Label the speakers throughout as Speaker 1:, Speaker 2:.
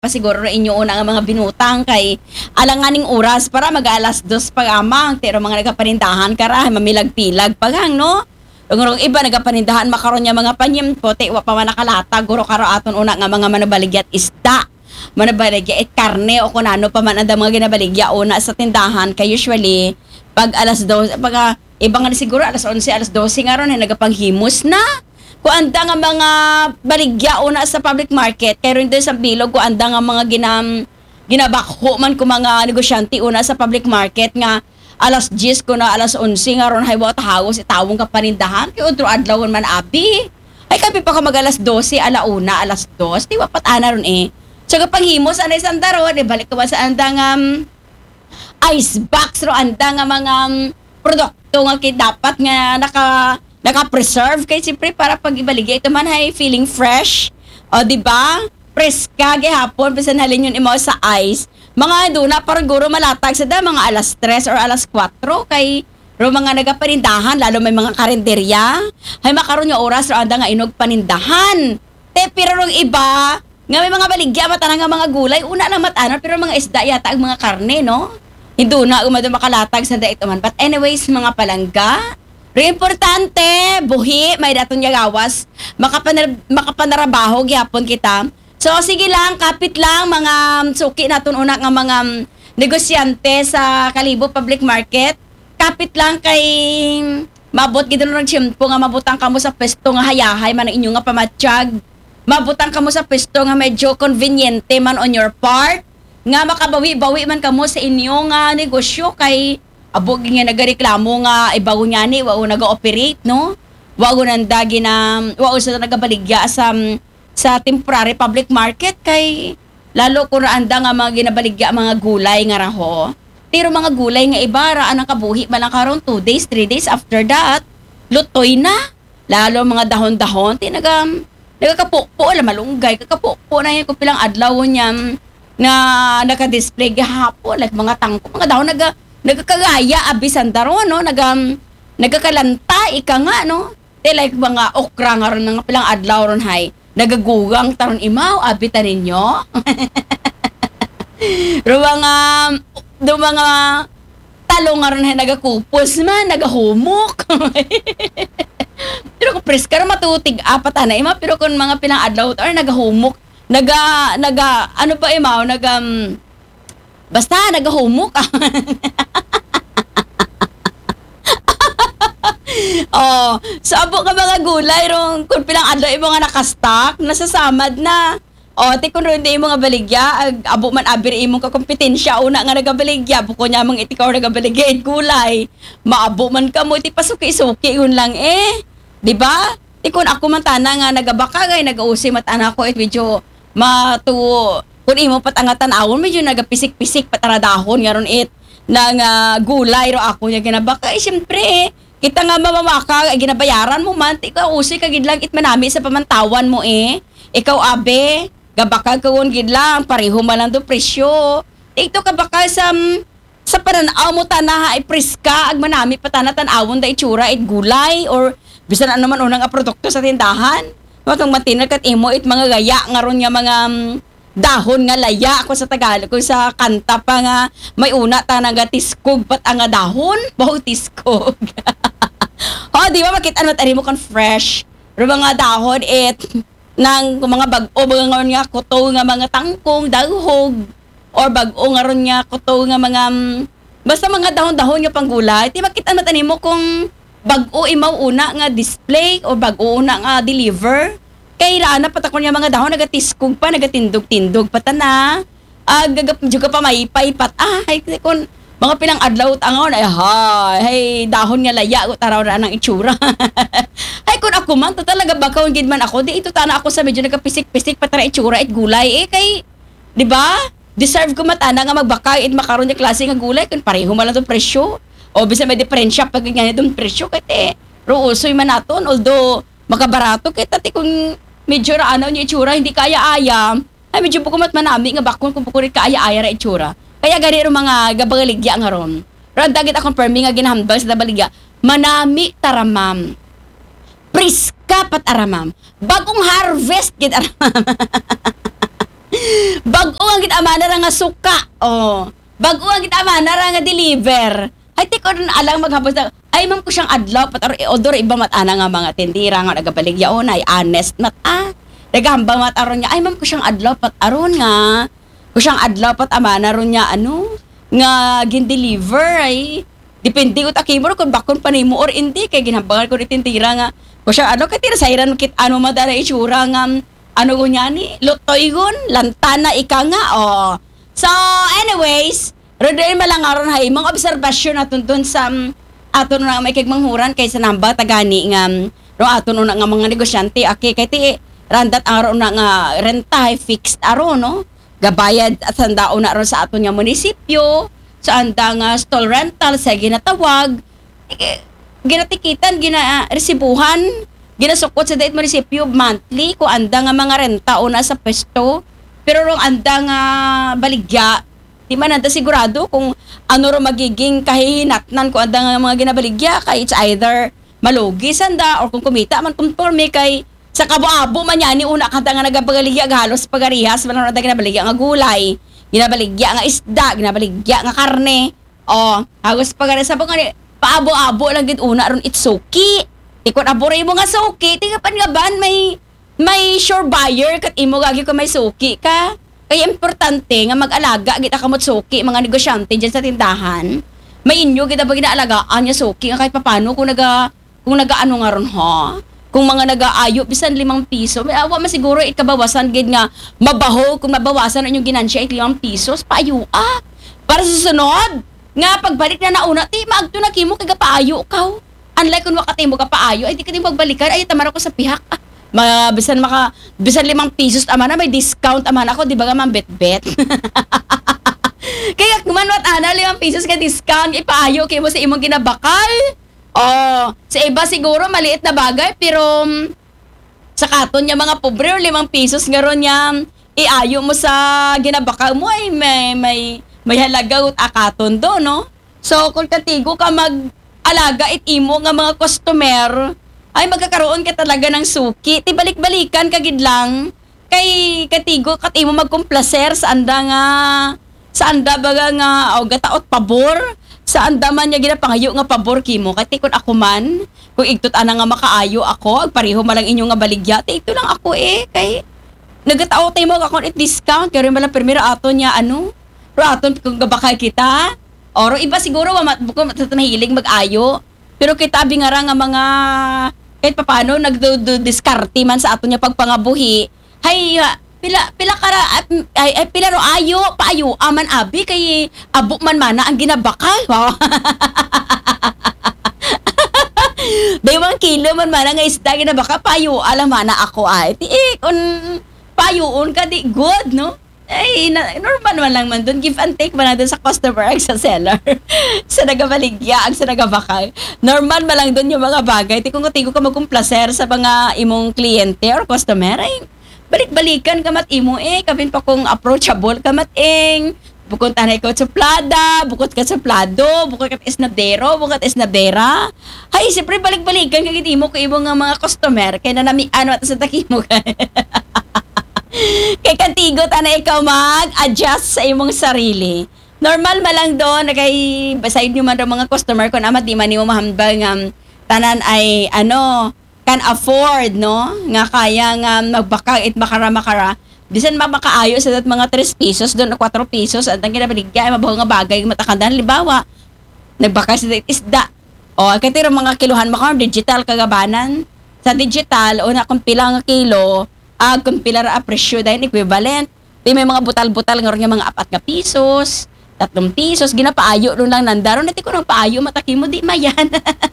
Speaker 1: pa siguro inyo una nga mga binutang kay alanganing oras para mag-alas 2 pagamang pero mga nagapanindahan kara mamilag-pilag pagang no. Ngurong iba nagapanindahan makaron nya mga panyempo ti wa pa man nakalata guro karo aton una nga mga manabaligya at isda. Manabaligya at karne o kunano pa man ang mga ginabaligya una sa tindahan kay usually pag alas 12 pag ibang nga siguro alas 11 alas 12 nga ron nagapanghimos na. Kung anda nga mga baligya una sa public market, kaya rin doon sa bilog, kung anda nga mga ginabakho man ko mga negosyante una sa public market nga alas 10 ko na alas 11 nga ron hay wa tahawos itawong ka panindahan kay udro adlaw man abi. Ay kapi pa ka mag alas 12 alauna alas 2, di wa patana ron eh. So kapag himos anay sandaro, di balik ka ba sa anda nga ice box ro anda nga mga produkto nga kay dapat nga naka-preserve kay siyempre para pag ibaligay ito man ay feeling fresh. O di ba? Preska gihapon bisan halin yun imo sa ice. Mga duna parang guro malatag sa da mga alas 3 or alas 4 kay ro mga nagapanindahan lalo may mga karinderya. Hay makaron yung oras ro anda nga inog panindahan. Te pero rong iba nga may mga baligya mata nga mga gulay una lang matanon pero mga isda yata ang mga karne no. Hindi na umado makalatag sa daito man. But anyways mga palangga, importante, buhi, may daton niya gawas, makapanarabaho, gyapon kita. So, sige lang, kapit lang, mga suki naton una nga mga negosyante sa Kalibo Public Market. Kapit lang kay mabot gid ng tiyempo nga mabutang kamo sa pesto nga hayahay man ang inyo nga pamatsyag. Mabutang kamo sa pesto nga medyo conveniente man on your part. Nga makabawi-bawi man kamo sa inyo nga negosyo kay abog nga nagareklamo nga ibago niya ni wao naga-operate no. Wao nandagi na wao sa nagabaligya sa temporary public market kay lalo kung anda nga mga ginabaligya mga gulay nga raho. Pero mga gulay nga iba raan ang kabuhi man karon 2 days, 3 days after that lutoy na. Lalo mga dahon-dahon nagakapupo la malunggay kakapupo na yan kung pilang adlaw niya na naka-display gahapon like mga tangko mga dahon nagkakagaya abisan daro no nagakalanta ika nga no te like mga okra nga ron nga pilang adlaw ron hay nagagugang taron imaw abitan ninyo ro mga talong nga ron hay nagakupos man nagahumok pero kung preska ron matutig apat na ima pero kung mga pilang adlaw or nagahumok ano pa imaw basta nagahumok oh, so abo ka mga gulay rong kung pilang adlaw imo nga nakastock nasasamad na. Oh, ti kun ron di imo nga baligya abo man abir imong kakompetensya una nga nagabaligya buko nya mang itikaw nagabaligya gulay. Maabo man kamo ti pasuki-suki yun lang eh. Di ba? Ti kun ako man tana nga nagabakagay nagausi matana ko it medyo kung imo patangatan awon medyo nagapisik-pisik pataradahon nga ron it nga gulay ro ako nya ginabaka siyempre kita nga mamamaka ginabayaran mo man ikaw usi ka gid lang it manami sa pamantawan mo ikaw abe gabaka kawon gid lang pareho man lang do presyo ito ka baka sa pananaw mo tanaha ay preska ag manami patanatan awon da itsura it gulay or bisan ano man unang produkto sa tindahan matong matinal kat imo it mga gaya nga ron nga mga dahon nga laya ako sa Tagalog kung sa kanta pa nga may una tanang tiskog pat ang dahon bawo tiskog oh di ba makita ano tani mo kan fresh ro mga dahon it nang mga bag-o mga ngaron nga kuto nga mga tangkong daghog or bag-o nga ron nga kuto nga mga basta mga dahon-dahon nga panggulay di makita ano tani mo kung bag-o imaw una nga display o bag-o una nga deliver kay raan na patakon niya mga dahon nagatiskog pa nagatindog-tindog patana juga pa may paypat ay kun mga pilang adlaw tangon ay dahon nga laya ko taraw na ng itsura ay kun ako man to talaga bakaw gid man ako di ito tana ako sa medyo nagapisik-pisik patara itsura it gulay kay di ba deserve ko matana nga magbakay it makaron nga klase nga gulay kun pareho man lang tong presyo o bisa may diferensya pag ganyan itong presyo kay ro usoy man naton although makabarato kay tati kung medyo raanaw niya itsura hindi kaya-aya ay medyo bukumat manami nga bakon kung bukurit kaya-aya ra itsura kaya gani ro mga gabaligya nga ron ron dagit akong permi nga ginahambal sa baligya manami taramam priska pat aramam bagong harvest gid aramam Bag-o ang gitamana ra nga suka. Oh. Bag-o ang gitamana ra nga deliver. Ay ti ko rin alang maghapos na, ay ma'am ko siyang adlaw pat odor iba matana nga mga tindira nga nagabaligyaon ay honest nagahambang mataron niya, ay ma'am ko siyang adlaw pat aron nga. Ko siyang adlaw pat amana ron niya nga gin-deliver ay depende ko takimor kung bakon pa nimo or hindi kay ginhambangan ko ni tindira nga. Ko siyang kay tira sayran kit madara itsura nga ko niya ni lutoy gon lantana ika nga So anyways, rodin malangaron hay mga obserbasyon atun dun sa aton na may kagmanghuran kaysa namba tagani nga ro aton na nga mga negosyante kay ti randat araw na nga renta fixed araw no gabayad at sandao na ron sa aton nga munisipyo sa anda nga stall rental sa ginatawag ginatikitan resibuhan ginasukot sa dait munisipyo monthly ko anda nga mga renta una sa pwesto pero rong anda nga baligya di man anda sigurado kung ano ro magiging kahihinatnan ko anda nga mga ginabaligya kay it's either malugi sanda or kung kumita man conforme kay sa kabo-abo man yan, una kanta nga nagabaligya halos pagarihas, malang na ginabaligya nga gulay, ginabaligya nga isda, ginabaligya nga karne, halos pagarihas, sa nga paabo-abo lang gid una ron itsuki, ikot abore mo nga suki, tingapan nga ban, may sure buyer, kat imo gagi ko may suki ka, kaya importante nga mag-alaga, kita kamot suki, mga negosyante dyan sa tindahan, may inyo, kita ba ginaalagaan niya suki, nga kahit papano, kung nagaano nga ron, kung mga nag-aayo, bisan 5 piso, may awa masiguro ikabawasan gid nga mabaho, kung mabawasan ang inyong ginansya 5 pisos, paayo para sa sunod, nga pagbalik na nauna, ti maagto na kimo kay paayo ka. Unlike kung wakati mo ka paayo, ay di ka din magbalikan, ay tamara ko sa pihak. Bisan 5 pisos, ama na may discount, ama na ako, di ba nga mambet-bet? Kaya kumanwat 5 pisos ka discount, ipaayo kay mo sa imong ginabakal. Sa iba siguro maliit na bagay pero sa katon niya mga pobre 5 pisos nga ron niya iayo mo sa ginabaka mo ay may halaga ut akaton do no. So kung katigo ka mag-alaga imo nga mga customer ay magkakaroon ka talaga ng suki. Ti balik-balikan ka gid lang kay katigo kat imo magkomplaser sa anda baga nga gataot pabor. Sa andaman niya ginapangayo nga pabor kimo kay kun ako man kung igtot ana nga makaayo ako agpareho malang inyo nga baligya ito lang ako kay nagatao tay mo akong discount kay malang primera aton niya ro aton kung gabakay kita oro iba siguro bukod mahilig mag-ayo pero kita abi nga ra nga mga kahit papaano nagdo-diskarte man sa aton niya pagpangabuhi hay pila kara ay pila ro ayo paayo aman abi kay abo man mana ang ginabakal. Daywang kilo man mana nga isda ginabaka paayo alam mana ako kun payuon ka di good no. Ay normal man lang man doon give and take man doon sa customer ag sa seller. Sa nagabaligya ag sa nagabakal. Normal man lang doon yung mga bagay. Kung tigo ka magkumplaser sa mga imong kliyente or customer ay balik-balikan kamat imo kapin pa kung approachable kamat bukod tanay ko suplada, bukod ka suplado, bukod ka esnadero, bukod esnadera. Hay, siyempre balik-balikan kagit imo ko imo nga mga customer kay nanami at sa takimo ka. Kay kantigo tanay ikaw mag-adjust sa imong sarili. Normal malang doon kay beside nyo man daw mga customer kung amat di man nimo mahambal tanan ay can afford, no? Nga kaya nga magbaka it makara. Bisan makaayo sa mga 3 pesos doon o 4 pesos at ang ginabaligya ay mabaho nga bagay matakandan libawa. Nagbaka sa isda. Katira mga kiluhan makaroon digital kagabanan. Sa digital na kung pila nga kilo, kung pila ra presyo dahil equivalent. Di may mga butal-butal nga mga 4 nga pesos, 3 pesos ginapaayo doon lang nandaron nati ko nang paayo mataki mo di mayan.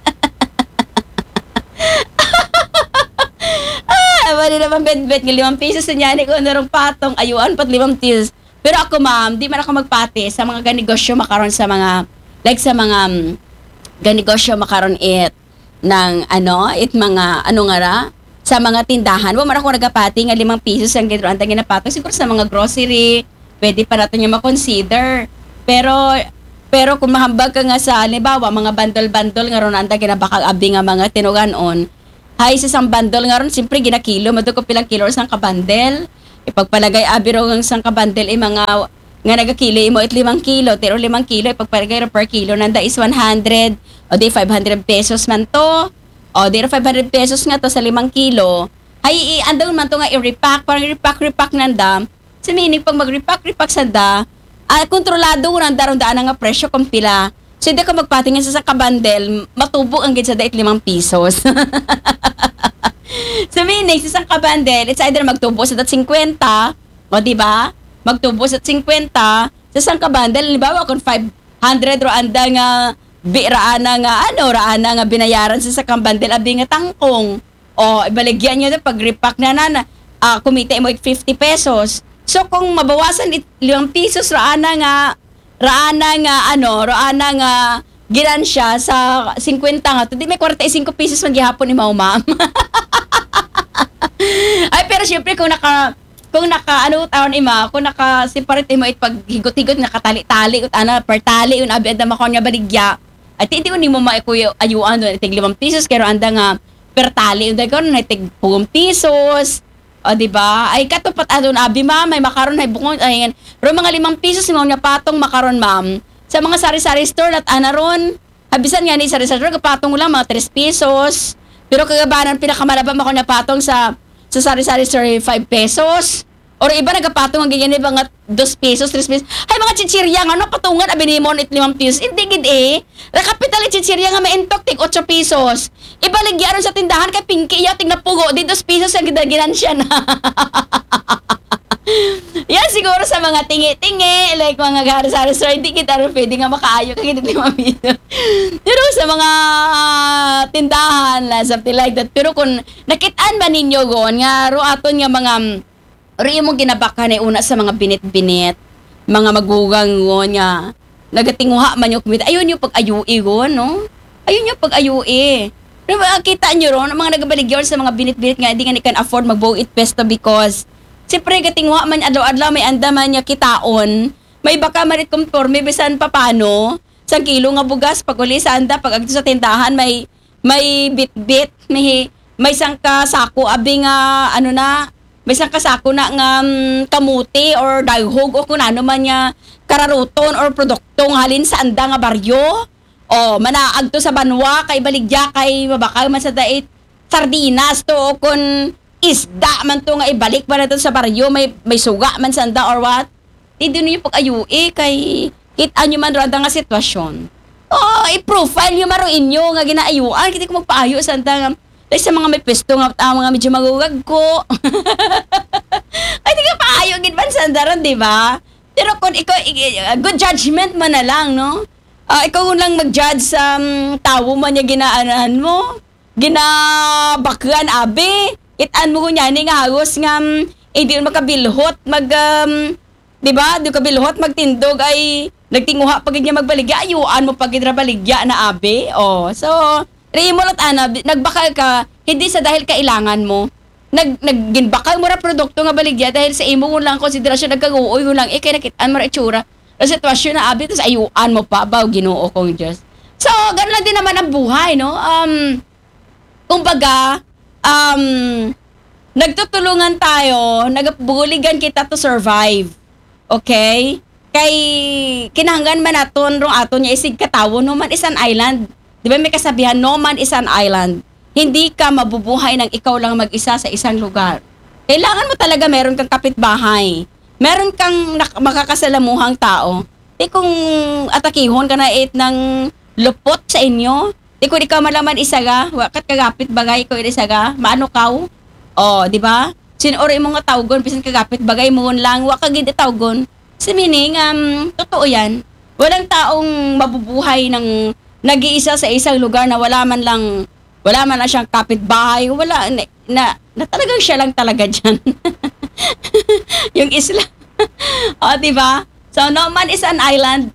Speaker 1: Wala naman bet-bet ng 5 pesos niya ni ko narong patong ayuan pat 5 pesos. Pero ako ma'am, di man ako magpati sa mga ganegosyo makaron sa mga sa mga ganegosyo makaron ng mga nga ra sa mga tindahan. Wa man ako nagapati nga 5 pesos ang gidro antang ginapatong siguro sa mga grocery, pwede pa nato niya ma-consider. Pero kung mahambag ka nga sa halimbawa mga bandol-bandol nga ron anda ginabakag abdi nga mga tinuganon. Hay sa isang bundle nga ron, siyempre ginakilo, madugko pilang kilo sa kabandel. Ipagpalagay abiro ng isang kabandel mga nga nagakilo mo it 5 kilo, pero 5 kilo ipagpalagay ra per kilo nanda is 100 o di 500 pesos man to. O di 500 pesos nga to sa 5 kilo. Ay andaw man to nga i-repack, parang repack nanda. Sa meaning pag mag-repack sa da, kontrolado nanda ron daan nga presyo kung pila. So hindi ka magpatingin sa kabandel, matubo ang gid sa dait 5 pesos. So meaning sa kabandel, it's either magtubo sa 50, o di ba? Magtubo sa 50 sa isang kabandel, halimbawa kung 500 ro anda nga raana nga binayaran sa kabandel abi nga tangkong. O ibaligyan niyo na pag repack na kumita mo 50 pesos. So kung mabawasan 5 pesos raana nga ginansya sa 50 nga, di may 45 pesos man gihapon ni ma'am. Ay pero syempre kung naka taon ima, kung naka-separate mo it pag higot-higot nakatali-tali ut per tali un abi anda makon nga baligya. At hindi mo maikuyo ayuan do tig 5 pesos kero anda nga per tali unda kon na tig 10 pesos. O di ba? Ay katupat adon abi ma'am, may makaron hay bukod ayan. Pero mga 5 pesos mo nya patong makaron ma'am. Sa mga sari-sari store at anaron, habisan nga ni sari-sari store kapatong lang mga 3 pesos. Pero kagabanan pinakamalabang ako na patong sa sari-sari store 5 pesos. Or iba nagapatong ang ganyan mga 2 pesos, 3 pesos. Hay mga chichirya nga no patungan abi ni mo 5 pesos. Hindi gid La kapital chichirya nga maintok tig 8 pesos. Ibaligyaron sa tindahan kay pinky ya tig napugo di 2 pesos ang gidaginan siya na. Yan siguro sa mga tingi-tingi, like mga sari-sari store, hindi kita rin pwede nga makaayo kaya hindi mamito. Pero sa mga tindahan, something like that. Pero kung nakitaan ba ninyo gon, nga ro aton nga mga, ro yung ginabakan ay una sa mga binit-binit, mga magugang gon nga, nagatinguha man yung kumita. Ayun yung pag-ayui gon, no? Ayun yung pag-ayui. Pero kita nyo ron, mga nagabaligyan sa mga binit-binit nga, hindi nga ni can afford mag-buit pesto because siyempre, gatingwa man adlaw-adlaw may andaman niya kitaon. May baka marit kumporme bisan papano. Sang kilo nga bugas pag uli sa anda pag agto sa tindahan may bit-bit, may sangka sako abi nga may sangka sako na nga kamuti or daghog o kun ano man niya kararuton or produktong halin sa anda nga baryo. O manaag to sa banwa kay baligya kay mabaka man sa dait sardinas to o kun isda man to nga ibalik pa natin sa baryo may suga man sanda or what hindi nyo yung pag-ayui kay kita nyo man rada nga sitwasyon i-profile nyo maro inyo nga ginaayuan hindi ko magpaayo sanda nga like sa mga may pesto nga mga medyo magugag ko ay hindi ka paayo gid man sanda ron diba pero kung ikaw good judgment man na lang no ikaw lang mag-judge sa tao man niya ginaanan mo ginabakyan abi itaan mo kunya ni nga hagos nga di makabilhot di ba? Di kabilhot magtindog ay nagtinguha pag niya magbaligya ayuan mo pag baligya na abi. Oh, so mo lat nagbakal ka hindi sa dahil kailangan mo. Nagginbakal mo ra produkto nga baligya dahil sa imo mo lang konsiderasyon nagkaguoy mo lang kay nakitaan mo ra itsura. Sa sitwasyon na abi tas ayuan mo pa baw Ginoo kong Dios. So, ganun lang din naman ang buhay, no? Kumbaga nagtutulungan tayo, nagbuligan kita to survive. Okay? Kay kinahanglan man naton rong aton niya isig katawo no man is an island. Di ba may kasabihan no man is an island. Hindi ka mabubuhay ng ikaw lang mag-isa sa isang lugar. Kailangan mo talaga meron kang kapitbahay. Meron kang makakasalamuhang tao. Di kung atakihon ka na ng lupot sa inyo, di ko ikaw malaman isaga, wakat kagapit bagay ko isaga, maano kaw? Oh, di ba? Sinori mo nga tawgon, bisan kagapit bagay mo lang, wakagid tawgon. Sa meaning, totoo yan. Walang taong mabubuhay ng nag-iisa sa isang lugar na wala man na siyang kapitbahay, wala na talagang siya lang talaga diyan. Yung isla. Oh, di ba? So, no man is an island.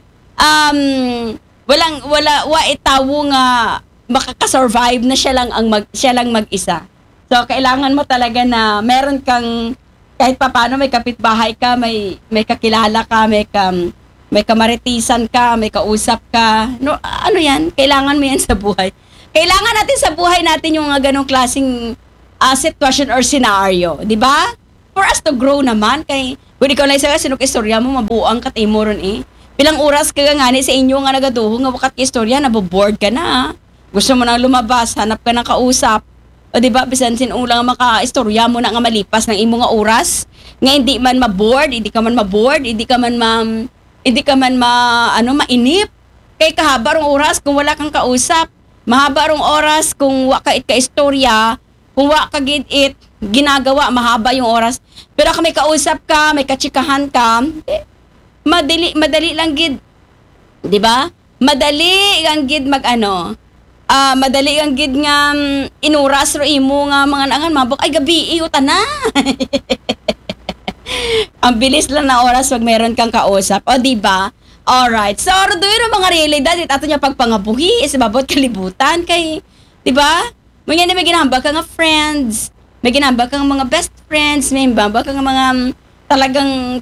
Speaker 1: Wala itawo nga makaka-survive na siya lang mag-isa. So kailangan mo talaga na meron kang kahit papaano may kapitbahay ka, may kakilala ka, may kamaritisan ka, may kausap ka. No, ano 'yan? Kailangan mo 'yan sa buhay. Kailangan natin sa buhay natin yung ganong klaseng sitwasyon or scenario, 'di ba? for us to grow naman kay kung ikaw lang sa sinuk istorya mo mabuang kat imo ron eh. Pilang oras ka nga ni sa inyo nga nagaduho nga wakat istorya naboboard ka na. Gusto mo nang lumabas, hanap ka ng kausap. O di ba bisan sinulang maka-istorya mo na nga malipas ng imo nga oras nga hindi man ma-board, hindi ka man ma-board, hindi ka man mainip. Kay kahaba rong oras kung wala kang kausap. Mahaba rong oras kung wa ka it ka istorya, kung wa ka gid it ginagawa, mahaba yung oras. Pero kung may kausap ka, may katsikahan ka, madali lang gid. 'Di ba? Madali lang gid madali ang gid nga inuras ro imo nga mga nangan mabok ay gabi iyo na. Ang bilis lang na oras wag meron kang kausap. O di ba? Alright. So doon mga realidad it ato nya pagpangabuhi is babot kalibutan kay di ba? May ginahambak ka nga friends. May ginahambak kang mga best friends, may ginahambak kang mga talagang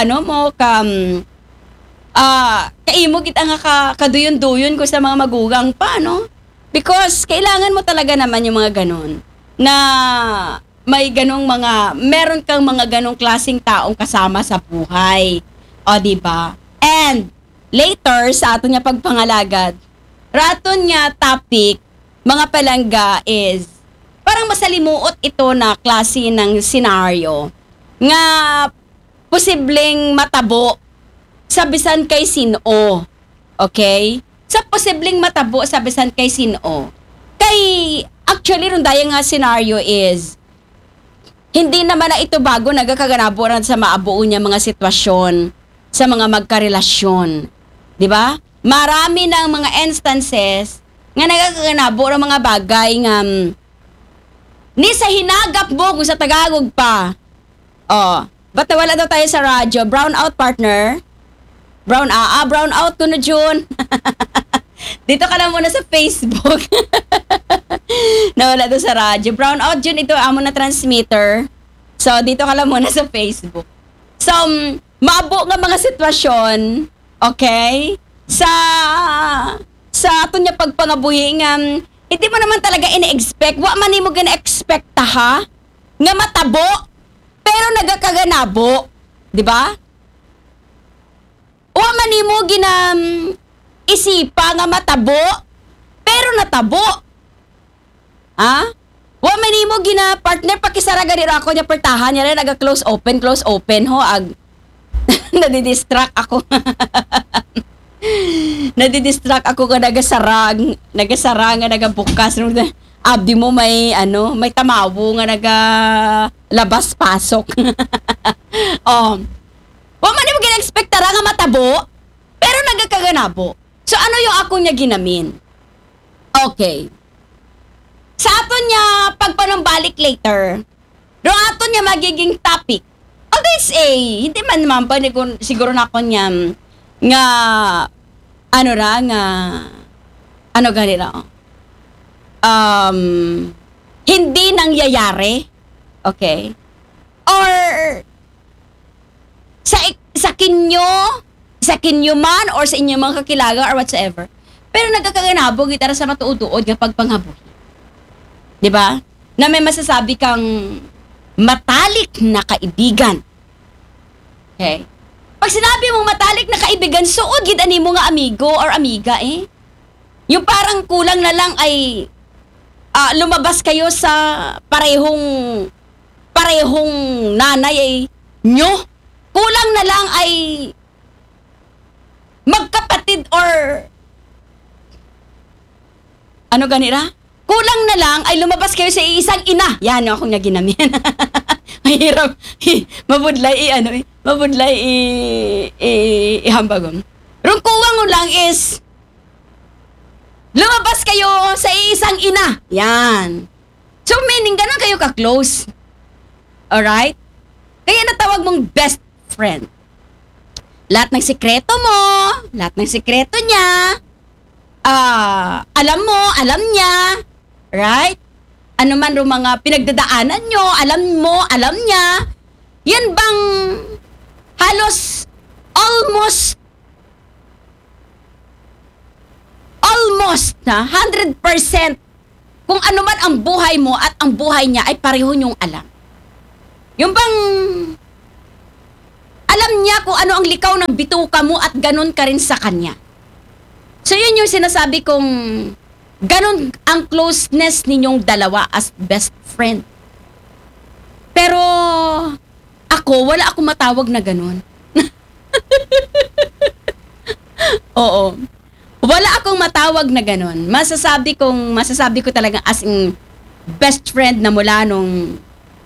Speaker 1: kaimo kita nga kaduyon-duyon ko sa mga magugang pa, no? Because kailangan mo talaga naman yung mga ganon na may meron kang mga ganong klaseng taong kasama sa buhay. O, diba? And, later, sa ato niya pagpangalagad, raton niya topic, mga palangga is, parang masalimuot ito na klase ng senaryo nga posibleng matabo sa bisan kay sino. Okay? Sa posibleng matabo sa bisan kay sino. Kay, actually, ron daya nga senaryo is, hindi naman na ito bago nagkakaganaboran sa maabuo niya mga sitwasyon sa mga magkarelasyon. Di ba? Marami ng mga instances nga nagkakaganabo ng mga bagay nga ni sa hinagap mo kung sa Tagalog pa. Oh, ba't nawala daw tayo sa radyo? Brown out, partner. Brown out ko na, June. Dito ka na muna sa Facebook. Nawala daw sa radyo. Brown out, June. Ito, amo na transmitter. So, dito ka lang muna sa Facebook. So, maabo nga mga sitwasyon, okay? Sa ato niya pagpangabuhi nga, hindi mo naman talaga ina-expect. Wa man mo gana-expect ha? Nga matabo, pero nagakaganabo. Di ba? Wa man mo isipa nga matabo, pero natabo. Ha? Wa man mo partner pakisaraga ni ako niya pertahan niya rin naga-close open ho ag nadidistract ako. Nadidistract ako nga nagasarang nga nagabukas. Abdi mo may tamawo nga labas pasok. Wa man mo gina-expect tara nga matabo, pero nagakaganabo. So ano yung ako niya ginamin? Okay. Sa aton niya pagpanumbalik later, ro aton niya magiging topic. This hindi man naman pa siguro na ako niya nga hindi nangyayari, okay? Or sa kinyo man or sa inyo mga kakilaga or whatsoever. Pero nagkakaganabog itara sa matuod-tuod kapag panghabuhi. 'Di ba? Na may masasabi kang matalik na kaibigan. Okay? Pag sinabi mong matalik na kaibigan, suod gid ani mo nga amigo or amiga eh. Yung parang kulang na lang ay lumabas kayo sa parehong nanay ay nyo. Kulang na lang ay magkapatid or ano ganira? Kulang na lang ay lumabas kayo sa isang ina. Yan ako nga ginamin. Mahirap. Mabudlay ihambagom. Rungkuwang mo lang is lumabas kayo sa isang ina. Yan. So meaning ganun kayo ka-close. Alright? Kaya natawag mong best friend. Lahat ng sikreto mo, lahat ng sikreto niya, alam mo, alam niya, right? Ano man ro mga pinagdadaanan nyo, alam mo, alam niya. Yan bang halos almost na 100% kung ano man ang buhay mo at ang buhay niya ay pareho niyong alam. Yung bang alam niya kung ano ang likaw ng bituka mo at ganun ka rin sa kanya. So yun yung sinasabi kong ganun ang closeness ninyong dalawa as best friend. Pero ako, wala akong matawag na ganun. Oo. Wala akong matawag na ganun. Masasabi ko talaga as in best friend na mula nung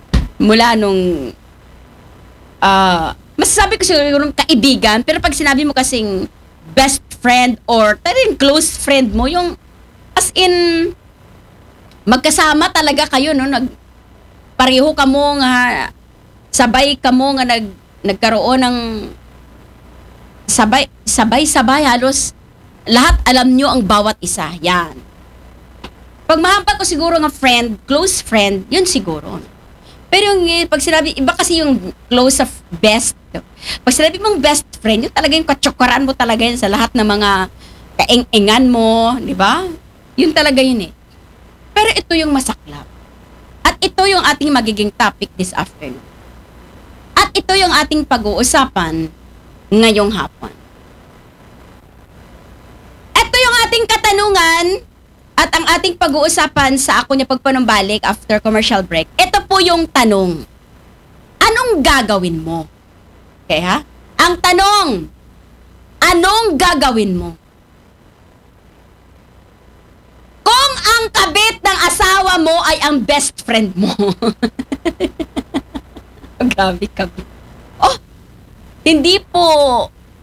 Speaker 1: masasabi ko siguro kaibigan, pero pag sinabi mo kasing best friend or talagang close friend mo, yung as in magkasama talaga kayo, no? Pareho ka mo nga, sabay ka mo nga nagkaroon ng sabay halos lahat alam nyo ang bawat isa. Yan. Pag mahampa ko siguro nga friend, close friend, yun siguro. Pero yung pag sinabi, iba kasi yung close of best. Pag sinabi mong best friend, yun talaga yung katsukaran mo talaga yun sa lahat ng mga kaeng-engan mo, di ba? Yun talaga yun eh. Pero ito yung masaklap. At ito yung ating magiging topic this afternoon. At ito yung ating pag-uusapan ngayong hapon. Ito yung ating katanungan at ang ating pag-uusapan sa Ako Niya Pagpanumbalik after commercial break. Ito po yung tanong. Anong gagawin mo? Okay ha? Ang tanong, anong gagawin mo? Kung ang kabit ng asawa mo ay ang best friend mo. Grabe kabit. Oh, hindi po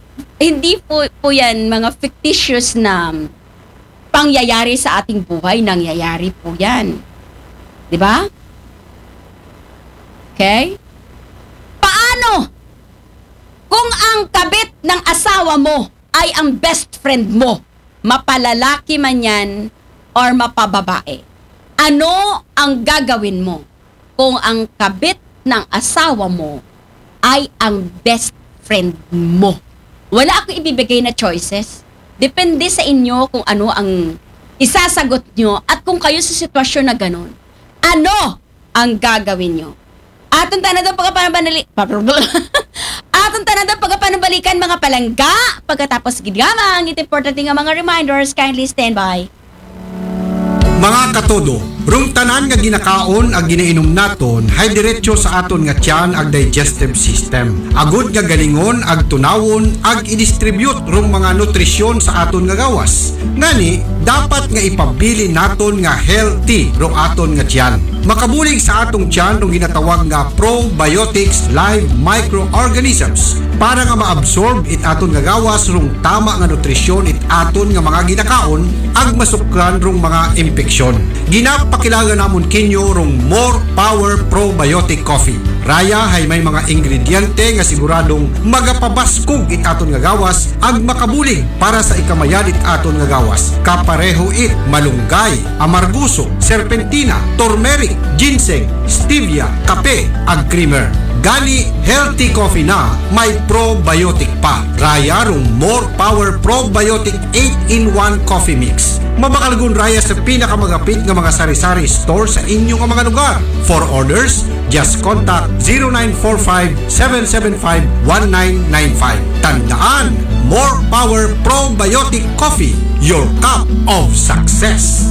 Speaker 1: yan mga fictitious na pangyayari sa ating buhay, nangyayari po yan. Di ba? Okay? Paano? Kung ang kabit ng asawa mo ay ang best friend mo, mapalalaki man yan or mapababae, ano ang gagawin mo kung ang kabit ng asawa mo ay ang best friend mo? Wala akong ibibigay na choices. Depende sa inyo kung ano ang isasagot nyo at kung kayo sa sitwasyon na ganun, ano ang gagawin nyo? Atong tanadang pagkapanabalikan mga palangga pagkatapos gigamang iti importante nga mga reminders, kindly stand by.
Speaker 2: Mga katodo, rung tanan nga ginakaon ag ginainom naton hay diretso sa aton nga tiyan ag digestive system. Agud nga galingon ag tunawon ag i-distribute rung mga nutrisyon sa aton nga gawas. Ngani, dapat nga ipabili naton nga healthy rung aton nga tiyan. Makabulig sa atong tiyan rung ginatawag nga probiotics live microorganisms para nga ma-absorb it aton nga gawas rung tama nga nutrisyon it aton nga mga ginakaon ag masukran rung mga infeksyon. Ginapakilala namon kinyo rung More Power Probiotic Coffee. Raya hay may mga ingrediente nga siguradong magapabaskog it aton nga gawas ag makabulig para sa ikamayan it aton nga gawas. Kapareho it malunggay, amarguso, serpentina, turmeric, ginseng, stevia, kape ag creamer. Gani healthy coffee na may probiotic pa. Raya rung More Power Probiotic 8-in-1 Coffee Mix. Mabakalgun raya sa pinakamagapit nga mga sari-sari store sa inyong mga lugar. For orders, just contact 0945-775-1995. Tandaan, More Power Probiotic Coffee, your cup of success.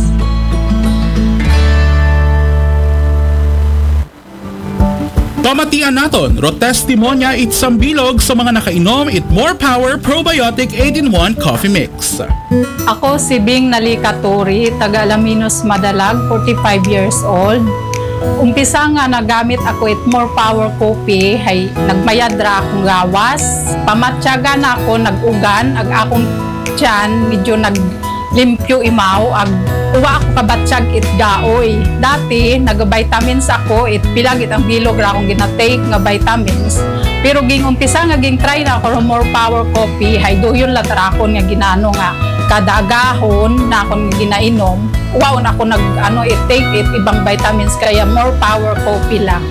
Speaker 3: Pamatian naton, ro testimonya itsang bilog sa mga nakainom it More Power Probiotic 8-in-1 Coffee Mix.
Speaker 4: Ako si Bing Nalikaturi, taga Alaminos Madalag, 45 years old. Umpisa nga nagamit ako it More Power Coffee, hay nagmayadra akong gawas. Pamatyaga na ako, nag-ugan, ag akong tiyan, medyo naglimpyo imaw, ag uwa ako kabatsyag it gaoy. Dati, nag-vitamins ako, it pilagit ang bilog ra akong ginatake nga vitamins. Pero ging umpisa nga ging try na ako ng More Power Coffee, hay doyon latarakon nga ginano nga kada agahon na akong ginainom. Wow, na ako take it ibang vitamins kaya More Power Coffee lang.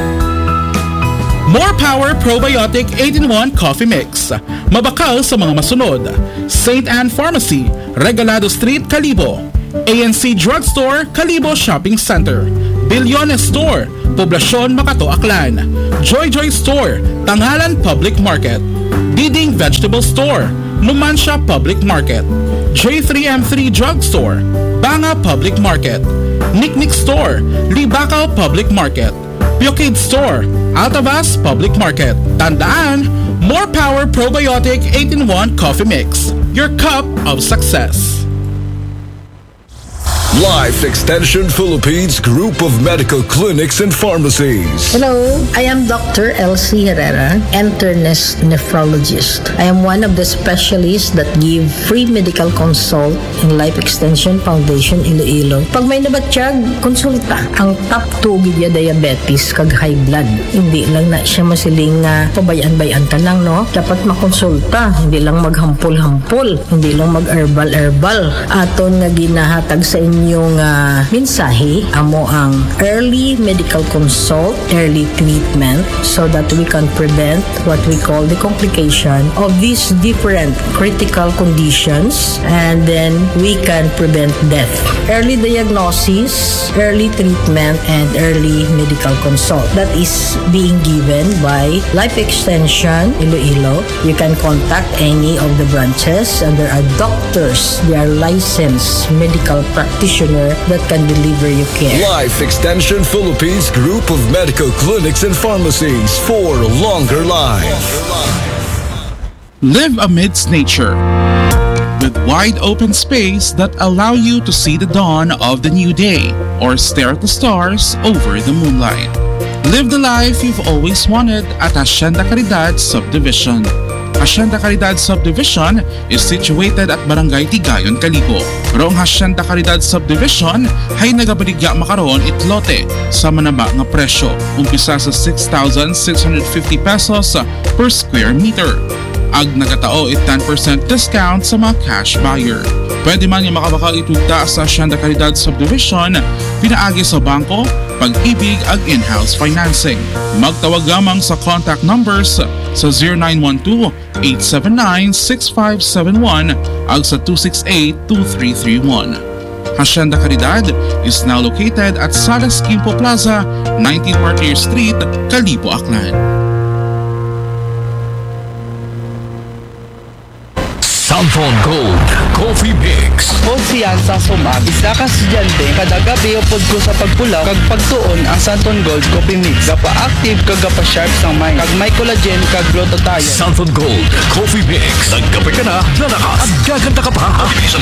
Speaker 3: More Power Probiotic 8-in-1 Coffee Mix. Mabakal sa mga masunod: St. Anne Pharmacy, Regalado Street, Calibo; ANC Drugstore, Calibo Shopping Center; Bilyones Store, Poblasyon Makato, Aklan. Joy Joy Store, Tangalan Public Market. Diding Vegetable Store, Numancia Public Market. J3M3 Drug Store, Banga Public Market. Nicknick Store, Libacao Public Market. Pukid Store, Altavas Public Market. Tandaan, more power probiotic 8-in-1 coffee mix. Your cup of success.
Speaker 5: Life Extension Philippines Group of Medical Clinics and Pharmacies.
Speaker 6: Hello, I am Dr. Elsie Herrera, internist nephrologist. I am one of the specialists that give free medical consult in Life Extension Foundation Iloilo. Pag may nabatsyag, konsulta. Ang top 2 gidya diabetes kag high blood. Hindi lang na siya masiling pabayan-bayan ka lang, no? Dapat makonsulta, hindi lang maghampol-hampol, hindi lang mag-herbal-herbal. Aton nga ginahatag sa inyo yung mensahe amo ang early medical consult, early treatment so that we can prevent what we call the complication of these different critical conditions and then we can prevent death. Early diagnosis, early treatment, and early medical consult. That is being given by Life Extension Iloilo. You can contact any of the branches and there are doctors, they are licensed medical practitioners that can deliver you care.
Speaker 5: Life Extension Philippines Group of Medical Clinics and Pharmacies for longer life.
Speaker 3: Live amidst nature with wide open space that allow you to see the dawn of the new day or stare at the stars over the moonlight. Live the life you've always wanted at Hacienda Caridad Subdivision. Hacienda Caridad Subdivision is situated at Barangay Tigayon, Calibo. Pero ang Hacienda Caridad Subdivision ay nagabaligya makaroon itlote sa manaba nga presyo. Umpisa sa 6,650 pesos per square meter. Ag nagatao it 10% discount sa mga cash buyer. Pwede man yung makabakal itugta sa Hacienda Caridad Subdivision, pinaagi sa bangko, pag-ibig ag in-house financing. Magtawag lamang sa contact numbers sa 0912-879-6571 ag sa 268-2331. Hacienda Caridad is now located at Salas Quimpo Plaza, 19 Martyr Street, Calibo, Aklan.
Speaker 5: Sanfon Gold Coffee Mix.
Speaker 7: O siyan sa sumag, isa ka estudyante kada gabi upod ko sa pagpulaw kag pagtuon ang Santon Gold Coffee Mix. Gapa-active kag gapa-sharp sang mind kag may collagen kag glutathione.
Speaker 5: Sanfon Gold Coffee Mix. Nagkape ka na, lalakas at gaganda ka pa.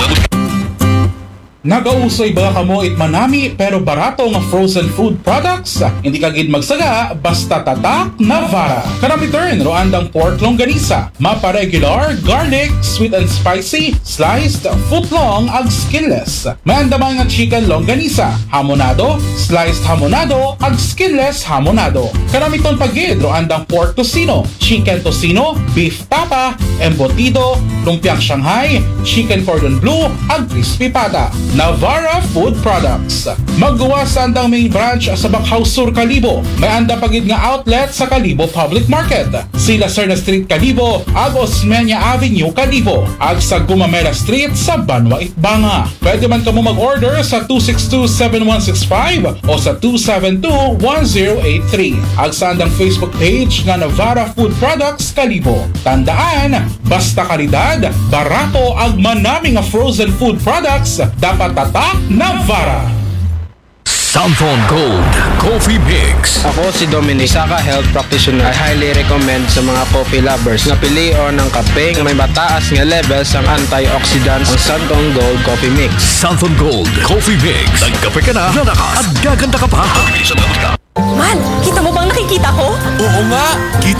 Speaker 3: Nagausoy ba kamo itmanami pero barato nga frozen food products? Hindi ka gid magsaga basta tatak na Vara. Kanami turn roandang pork longganisa, mapa regular, garlic, sweet and spicy, sliced, footlong ag skinless. May andamay nga chicken longganisa, hamonado, sliced hamonado ag skinless hamonado. Kanami ton pagid roandang pork tocino, chicken tocino, beef tapa, embutido, lumpiang Shanghai, chicken cordon bleu ag crispy pata. Navara Food Products. Maggawa sa andang main branch sa Bacau Sur, Calibo. May anda pagid nga outlet sa Calibo Public Market. Sila Serna Street, Calibo, ag Osmeña Avenue, Calibo, ag sa Gumamela Street sa Banwa, Itbanga. Pwede man kamo mag-order sa 262-7165 o sa 272-1083. Ag sa andang Facebook page nga Navara Food Products, Calibo. Tandaan, basta kalidad, barato ag manami nga frozen food products, dapat tatak na Vara.
Speaker 5: Sanfon Gold Coffee Mix.
Speaker 7: Ako si Dominic, isa ka health practitioner. I highly recommend sa mga coffee lovers na pilion ng kape nga may mataas nga levels ang antioxidants ang Santon Gold Coffee Mix.
Speaker 5: Sanfon Gold Coffee Mix. Nagkape ka na, lalakas at gaganda ka pa.
Speaker 8: Mal, kita mo bang nakikita ko?
Speaker 5: Oo nga, kita